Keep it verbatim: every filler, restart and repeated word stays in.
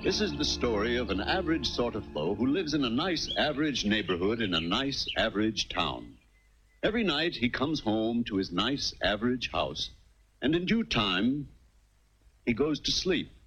This is the story of an average sort of fellow who lives in a nice average neighborhood in a nice average town. Every night he comes home to his nice average house, and in due time, he goes to sleep.